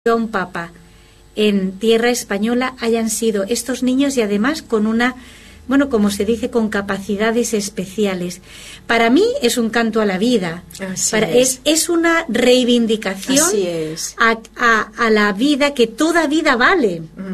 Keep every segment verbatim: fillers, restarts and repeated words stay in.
a un papa en tierra española hayan sido estos niños y además con una, bueno, como se dice, con capacidades especiales. Para mí es un canto a la vida. Así Para, es. es, es una reivindicación Así es. A, a, a la vida, que toda vida vale. Uh-huh.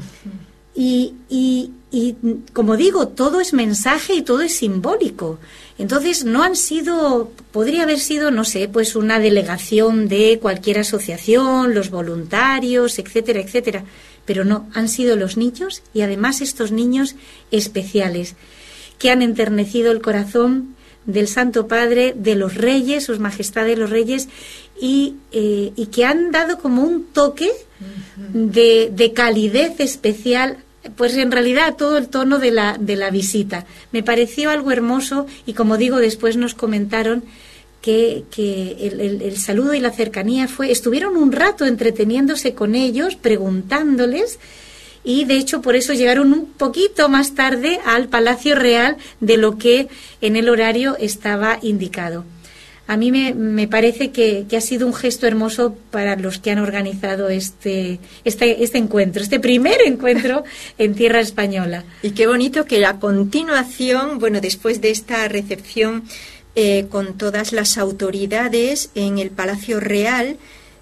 Y, y, y, como digo, todo es mensaje y todo es simbólico. Entonces, no han sido, podría haber sido, no sé, pues una delegación de cualquier asociación, los voluntarios, etcétera, etcétera. Pero no, han sido los niños y además estos niños especiales que han enternecido el corazón del Santo Padre, de los reyes, sus majestades los reyes, y, eh, y que han dado como un toque uh-huh. de, de calidez especial, pues en realidad todo el tono de la, de la visita. Me pareció algo hermoso y, como digo, después nos comentaron que, que el, el, el saludo y la cercanía fue... Estuvieron un rato entreteniéndose con ellos, preguntándoles, y de hecho por eso llegaron un poquito más tarde al Palacio Real de lo que en el horario estaba indicado. A mí me, me parece que, que ha sido un gesto hermoso para los que han organizado este, este, este encuentro, este primer encuentro en tierra española. Y qué bonito que a continuación, bueno, después de esta recepción eh, con todas las autoridades en el Palacio Real,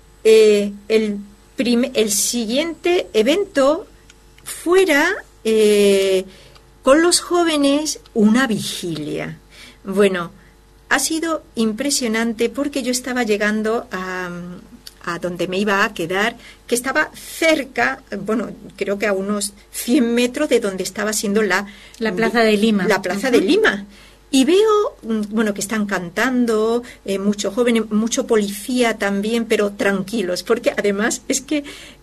eh, el, prim- el siguiente evento fuera eh, con los jóvenes una vigilia. Bueno, ha sido impresionante porque yo estaba llegando a, a donde me iba a quedar, que estaba cerca, bueno, creo que a unos cien metros de donde estaba siendo la... La Plaza de Lima. La Plaza uh-huh. de Lima. Y veo, bueno, que están cantando, eh, mucho jóvenes, mucho policía también, pero tranquilos, porque además es que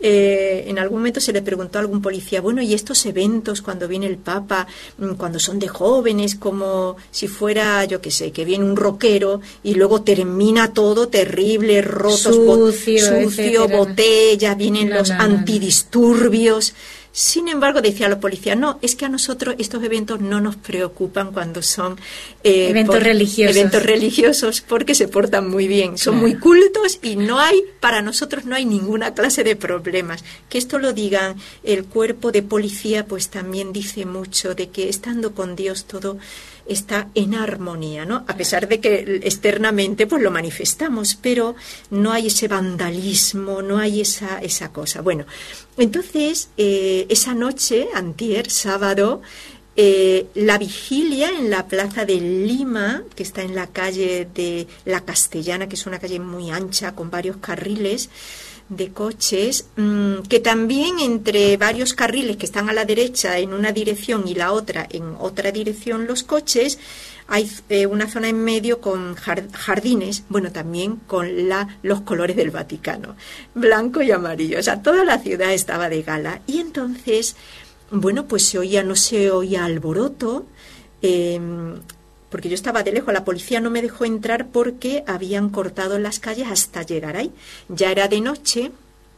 eh, en algún momento se le preguntó a algún policía, bueno, ¿y estos eventos cuando viene el Papa, cuando son de jóvenes, como si fuera, yo qué sé, que viene un rockero y luego termina todo terrible, rotos, sucio, bo- sucio botella, vienen no, los no, no, antidisturbios? Sin embargo, decía la policía, no, es que a nosotros estos eventos no nos preocupan cuando son eh, eventos por, religiosos. Eventos religiosos porque se portan muy bien, son claro. muy cultos y no hay, para nosotros no hay ninguna clase de problemas. Que esto lo digan el cuerpo de policía, pues también dice mucho de que estando con Dios todo está en armonía, ¿no? A pesar de que externamente pues lo manifestamos, pero no hay ese vandalismo, no hay esa, esa cosa. Bueno, entonces eh, esa noche, antier, sábado, eh, la vigilia en la Plaza de Lima, que está en la calle de La Castellana, que es una calle muy ancha con varios carriles de coches, mmm, que también entre varios carriles que están a la derecha en una dirección y la otra en otra dirección los coches, hay eh, una zona en medio con jardines, bueno, también con la, los colores del Vaticano, blanco y amarillo, o sea, toda la ciudad estaba de gala. Y entonces, bueno, pues se oía, no se oía alboroto, eh, porque yo estaba de lejos, la policía no me dejó entrar porque habían cortado las calles hasta llegar ahí. Ya era de noche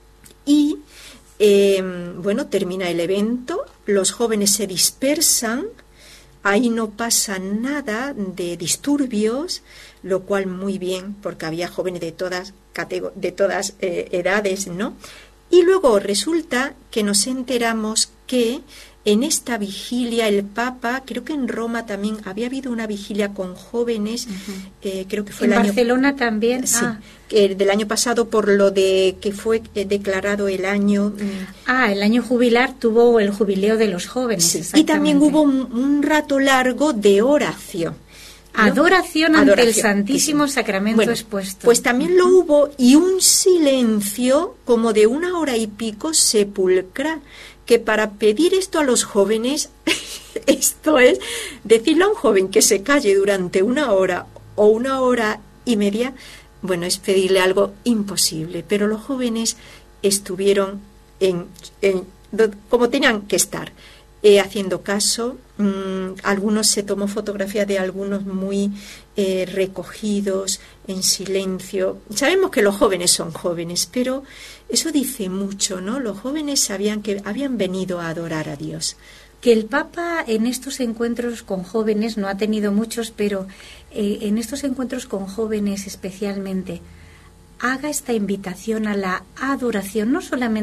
y, eh, bueno, termina el evento, los jóvenes se dispersan, ahí no pasa nada de disturbios, lo cual muy bien, porque había jóvenes de todas, catego- de todas eh, edades, ¿no? Y luego resulta que nos enteramos que en esta vigilia el Papa, creo que en Roma también había habido una vigilia con jóvenes, uh-huh. eh, creo que fue en el año... Barcelona también, sí, ah. que del año pasado por lo de que fue eh, declarado el año... Ah, el año jubilar tuvo el jubileo de los jóvenes. Sí. Y también hubo un, un rato largo de oración. ¿No? Adoración ante Adoración, el Santísimo sí. Sacramento bueno, expuesto. Pues también lo hubo, y un silencio como de una hora y pico sepulcral, que para pedir esto a los jóvenes, esto es decirle a un joven que se calle durante una hora o una hora y media, bueno, es pedirle algo imposible, pero los jóvenes estuvieron en, en como tenían que estar. Eh, haciendo caso, mmm, algunos se tomó fotografías de algunos muy eh, recogidos, en silencio. Sabemos que los jóvenes son jóvenes, pero eso dice mucho, ¿no? Los jóvenes sabían que habían venido a adorar a Dios. Que el Papa en estos encuentros con jóvenes, no ha tenido muchos, pero eh, en estos encuentros con jóvenes especialmente, haga esta invitación a la adoración, no solamente